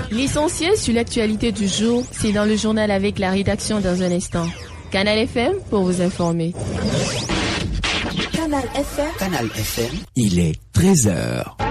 L'essentiel sur l'actualité du jour, c'est dans le journal avec la rédaction dans un instant. Canal FM pour vous informer. Canal FM. Canal FM. Il est 13h.